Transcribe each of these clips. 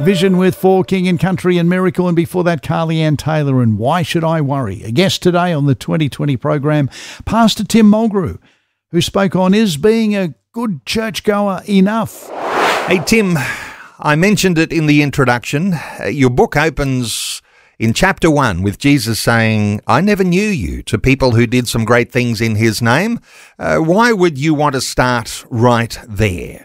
Vision with For King and Country and Miracle, and before that, Carly Ann Taylor and Why Should I Worry? A guest today on the 2020 program, Pastor Tim Mulgrew, who spoke on Is Being a Good Churchgoer Enough? Hey, Tim, I mentioned it in the introduction. Your book opens in chapter 1 with Jesus saying, I never knew you, to people who did some great things in his name. Why would you want to start right there?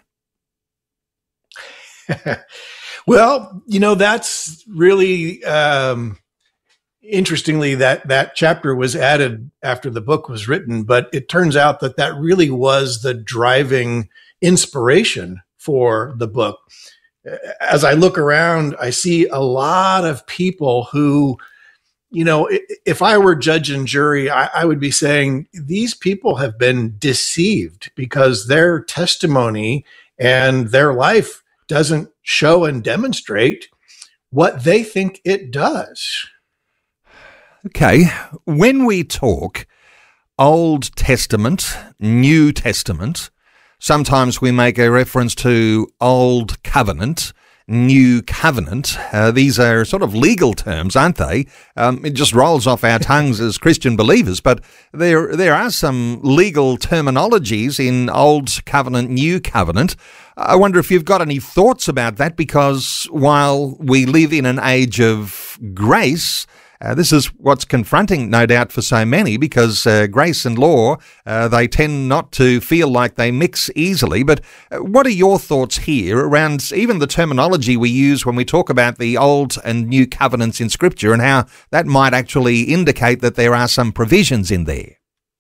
Well, that's really, interestingly, that chapter was added after the book was written, but it turns out that really was the driving inspiration for the book. As I look around, I see a lot of people who, if I were judge and jury, I would be saying these people have been deceived because their testimony and their life doesn't show and demonstrate what they think it does. Okay, when we talk Old Testament, New Testament, sometimes we make a reference to Old Covenant, New Covenant. These are sort of legal terms, aren't they? It just rolls off our tongues as Christian believers, but there are some legal terminologies in Old Covenant, New Covenant. I wonder if you've got any thoughts about that, because while we live in an age of grace, this is what's confronting, no doubt, for so many, because grace and law, they tend not to feel like they mix easily. But what are your thoughts here around even the terminology we use when we talk about the Old and New Covenants in Scripture, and how that might actually indicate that there are some provisions in there?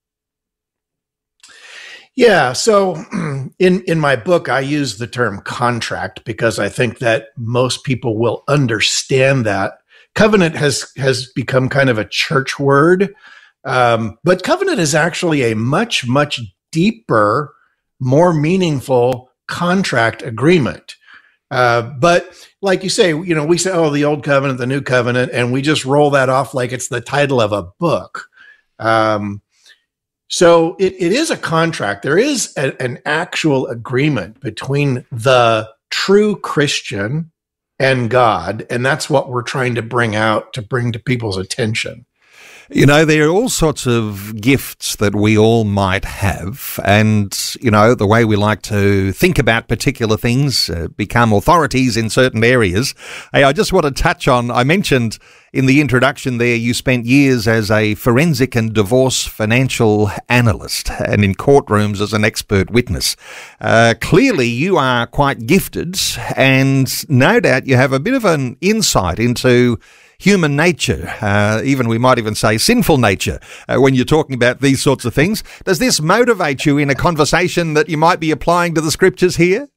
Yeah, so in my book, I use the term contract because I think that most people will understand that. Covenant has become kind of a church word, but covenant is actually a much, much deeper, more meaningful contract agreement. But like you say, we say, oh, the old covenant, the new covenant, and we just roll that off like it's the title of a book. So it is a contract. There is an actual agreement between the true Christian and God, and that's what we're trying to bring to people's attention. There are all sorts of gifts that we all might have, and, the way we like to think about particular things, become authorities in certain areas. Hey, I just want to touch on, I mentioned in the introduction there, you spent years as a forensic and divorce financial analyst and in courtrooms as an expert witness. Clearly, you are quite gifted, and no doubt you have a bit of an insight into human nature, even we might even say sinful nature, when you're talking about these sorts of things. Does this motivate you in a conversation that you might be applying to the Scriptures here?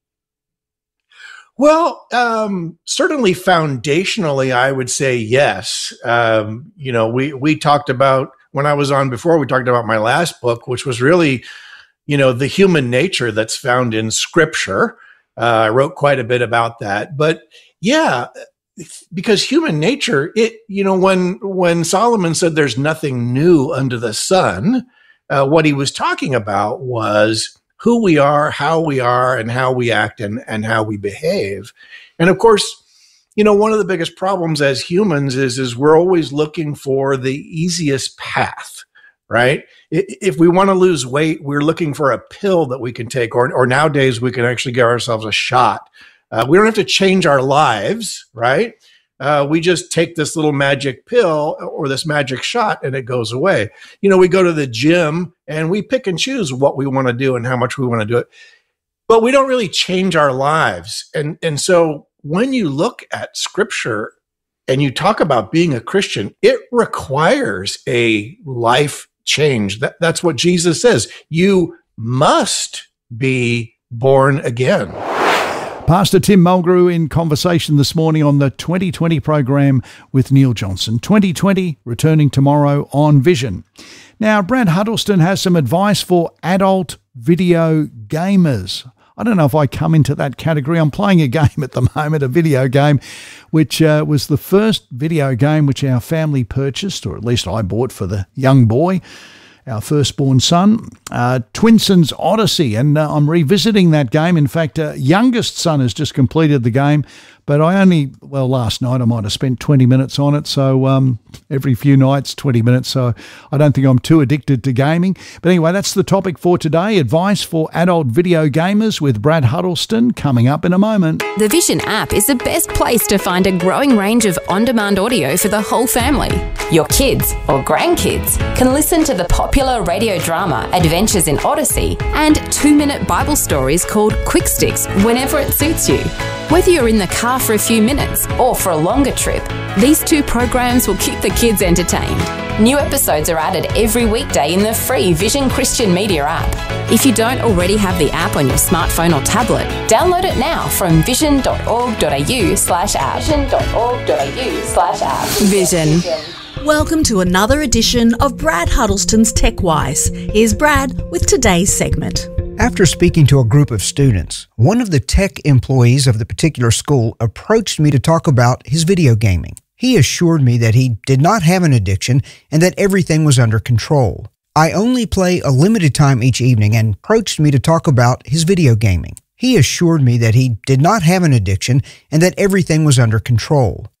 Well, certainly foundationally, I would say yes. We talked about, when I was on before, we talked about my last book, which was really, the human nature that's found in Scripture. I wrote quite a bit about that. But yeah, because human nature, when Solomon said there's nothing new under the sun, what he was talking about was who we are, how we are, and how we act and how we behave. And of course, one of the biggest problems as humans is we're always looking for the easiest path, right? If we want to lose weight, we're looking for a pill that we can take, or nowadays we can actually give ourselves a shot. We don't have to change our lives, right? We just take this little magic pill or this magic shot and it goes away. We go to the gym and we pick and choose what we want to do and how much we want to do it, but we don't really change our lives. And so when you look at Scripture and you talk about being a Christian, it requires a life change. That's what Jesus says. You must be born again. Pastor Tim Mulgrew in conversation this morning on the 2020 program with Neil Johnson. 2020 returning tomorrow on Vision. Now, Brad Huddleston has some advice for adult video gamers. I don't know if I come into that category. I'm playing a game at the moment, a video game, which was the first video game which our family purchased, or at least I bought for the young boy, our firstborn son, Twinson's Odyssey, and I'm revisiting that game. In fact, youngest son has just completed the game, but last night I might have spent 20 minutes on it, so every few nights 20 minutes, so I don't think I'm too addicted to gaming. But anyway, that's the topic for today, advice for adult video gamers with Brad Huddleston, coming up in a moment. The Vision app is the best place to find a growing range of on-demand audio for the whole family. Your kids or grandkids can listen to the popular radio drama Adventures in Odyssey and 2-minute Bible stories called Quick Sticks whenever it suits you. Whether you're in the car for a few minutes or for a longer trip, these 2 programs will keep the kids entertained. New episodes are added every weekday in the free Vision Christian Media app. If you don't already have the app on your smartphone or tablet, download it now from vision.org.au/app. Vision.org.au/app. Vision. Welcome to another edition of Brad Huddleston's TechWise. Here's Brad with today's segment. After speaking to a group of students, one of the tech employees of the particular school approached me to talk about his video gaming. He assured me that he did not have an addiction and that everything was under control. I only play a limited time each evening and approached me to talk about his video gaming. He assured me that he did not have an addiction and that everything was under control.